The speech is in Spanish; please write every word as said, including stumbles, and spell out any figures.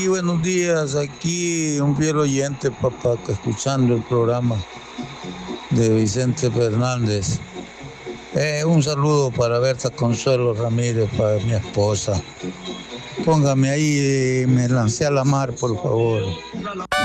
aquí, buenos días. Aquí un fiel oyente, papá, que escuchando el programa de Vicente Fernández. Eh, un saludo para Berta Consuelo Ramírez, para mi esposa. Póngame ahí, eh, me lancé a la mar, por favor.